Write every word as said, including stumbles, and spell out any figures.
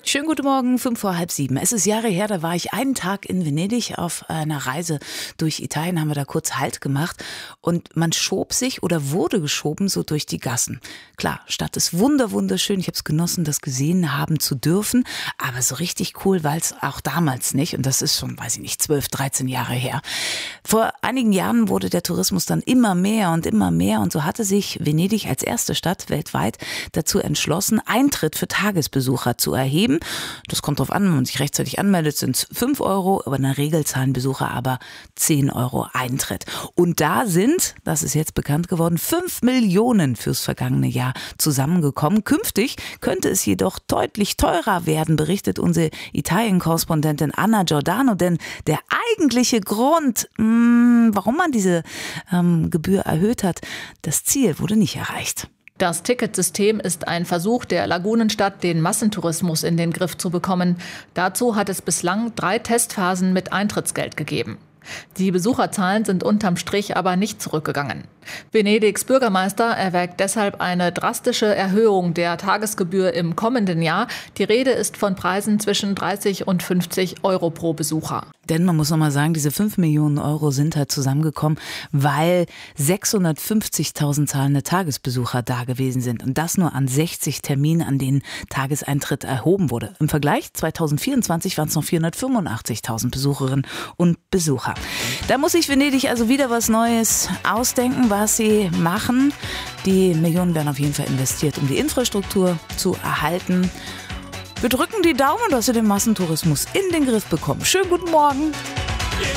Schönen guten Morgen, fünf vor halb sieben. Es ist Jahre her, da war ich einen Tag in Venedig auf einer Reise durch Italien, haben wir da kurz Halt gemacht und man schob sich oder wurde geschoben so durch die Gassen. Klar, Stadt ist wunder, wunderschön, ich habe es genossen, das gesehen haben zu dürfen, aber so richtig cool war es auch damals nicht und das ist schon, weiß ich nicht, zwölf, dreizehn Jahre her. Vor einigen Jahren wurde der Tourismus dann immer mehr und immer mehr und so hatte sich Venedig als erste Stadt weltweit dazu entschlossen, Eintritt für Tagesbesucher zu erheben. Das kommt drauf an, wenn man sich rechtzeitig anmeldet, sind es fünf Euro, aber in der Regel zahlen Besucher aber zehn Euro Eintritt. Und da sind, das ist jetzt bekannt geworden, fünf Millionen fürs vergangene Jahr zusammengekommen. Künftig könnte es jedoch deutlich teurer werden, berichtet unsere Italien-Korrespondentin Anna Giordano, denn der eigentliche Grund, mh, warum man diese ähm, Gebühr erhöht hat, das Ziel wurde nicht erreicht. Das Ticketsystem ist ein Versuch der Lagunenstadt, den Massentourismus in den Griff zu bekommen. Dazu hat es bislang drei Testphasen mit Eintrittsgeld gegeben. Die Besucherzahlen sind unterm Strich aber nicht zurückgegangen. Venedigs Bürgermeister erwägt deshalb eine drastische Erhöhung der Tagesgebühr im kommenden Jahr. Die Rede ist von Preisen zwischen dreißig und fünfzig Euro pro Besucher. Denn man muss noch mal sagen, diese fünf Millionen Euro sind halt zusammengekommen, weil sechshundertfünfzigtausend zahlende Tagesbesucher da gewesen sind. Und das nur an sechzig Terminen, an denen Tageseintritt erhoben wurde. Im Vergleich zweitausendvierundzwanzig waren es noch vierhundertfünfundachtzigtausend Besucherinnen und Besucher. Da muss sich Venedig also wieder was Neues ausdenken, was sie machen. Die Millionen werden auf jeden Fall investiert, um die Infrastruktur zu erhalten. Wir drücken die Daumen, dass sie den Massentourismus in den Griff bekommen. Schönen guten Morgen.